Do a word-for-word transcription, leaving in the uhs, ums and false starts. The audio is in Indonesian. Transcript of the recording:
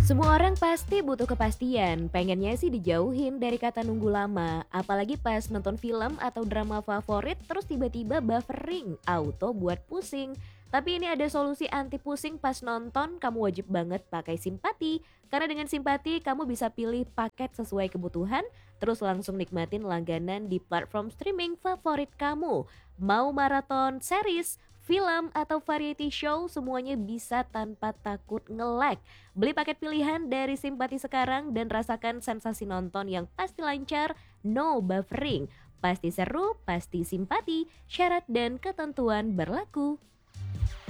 Semua orang pasti butuh kepastian, pengennya sih dijauhin dari kata nunggu lama. Apalagi pas nonton film atau drama favorit terus tiba-tiba buffering, auto buat pusing. Tapi ini ada solusi anti pusing pas nonton, kamu wajib banget pakai simpati. Karena dengan simpati kamu bisa pilih paket sesuai kebutuhan, terus langsung nikmatin langganan di platform streaming favorit kamu. Mau maraton series, film, atau variety show, semuanya bisa tanpa takut nge-lag. Beli paket pilihan dari Simpati sekarang dan rasakan sensasi nonton yang pasti lancar, no buffering. Pasti seru, pasti simpati, syarat dan ketentuan berlaku.